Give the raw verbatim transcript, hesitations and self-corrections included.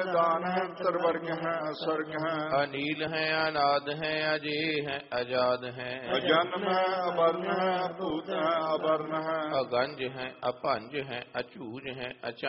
दान है त्रिवर्ग है स्वर्ग है। अनील है अनाद है अजय है अजाद है। अजन्म है अवर्ण है भूत है अवर्ण है। अगंज है अपंज है अचूज है अचा